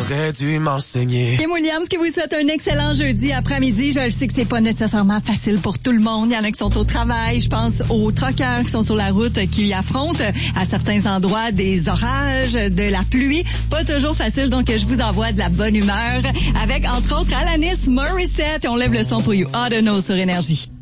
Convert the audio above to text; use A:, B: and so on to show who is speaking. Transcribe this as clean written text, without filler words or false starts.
A: T'aurais dû m'enseigner.
B: Kim Williams qui vous souhaite un excellent jeudi après-midi. Je le sais que c'est pas nécessairement facile pour tout le monde. Il y en a qui sont au travail. Je pense aux truckers qui sont sur la route, qui affrontent à certains endroits des orages, de la pluie. Pas toujours facile, donc je vous envoie de la bonne humeur avec, entre autres, Alanis Morissette. Et on lève le son pour You Ought to Know sur Énergie.